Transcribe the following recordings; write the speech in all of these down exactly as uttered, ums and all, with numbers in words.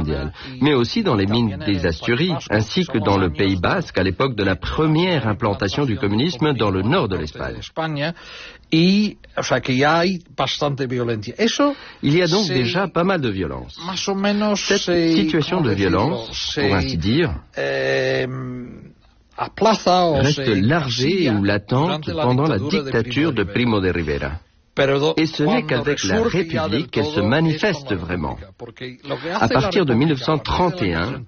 mondiale, mais aussi dans les mines des Asturies, ainsi que dans le Pays basque à l'époque de la première implantation du communisme dans le nord de l'Espagne. Il y a donc déjà pas mal de violence. Cette situation de violence, pour ainsi dire, reste larvée ou latente pendant la dictature de Primo de Rivera. Et ce n'est qu'avec la République qu'elle se manifeste vraiment. À partir de mille neuf cent trente et un,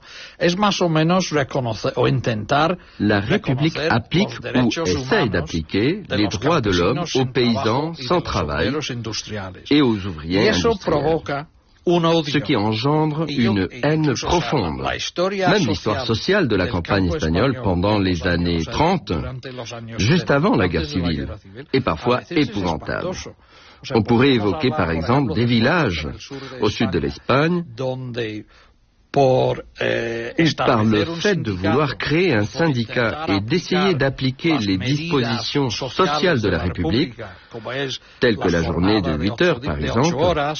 la République applique ou essaye d'appliquer les droits de l'homme aux paysans sans travail et aux ouvriers industriels. Ce qui engendre une haine profonde. Même l'histoire sociale de la campagne espagnole pendant les années trente, juste avant la guerre civile, est parfois épouvantable. On pourrait évoquer par exemple des villages au sud de l'Espagne, par le fait de vouloir créer un syndicat et d'essayer d'appliquer les dispositions sociales de la République, telles que la journée de huit heures par exemple,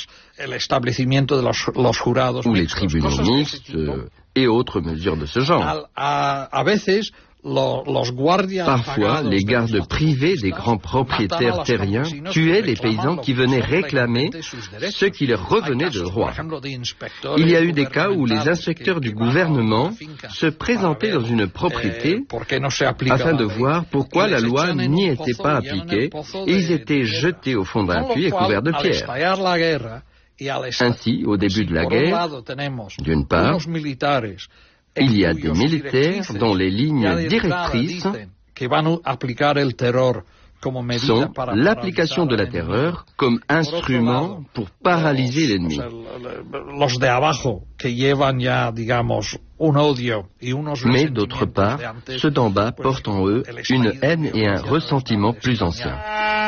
ou les tribunaux mixtes et autres mesures de ce genre. Parfois, les gardes privés des grands propriétaires terriens tuaient les paysans qui venaient réclamer ce qui leur revenait de droit. Il y a eu des cas où les inspecteurs du gouvernement se présentaient dans une propriété afin de voir pourquoi la loi n'y était pas appliquée et ils étaient jetés au fond d'un puits et couverts de pierres. Ainsi, au début de la guerre, d'une part, il y a des militaires dont les lignes directrices sont l'application de la terreur comme instrument pour paralyser l'ennemi. Mais d'autre part, ceux d'en bas portent en eux une haine et un ressentiment plus anciens.